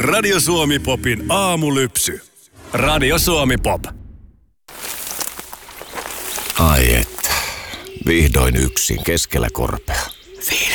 Radio Suomi Popin aamulypsy. Radio Suomi Pop. Ai että. Vihdoin yksin keskellä korpea.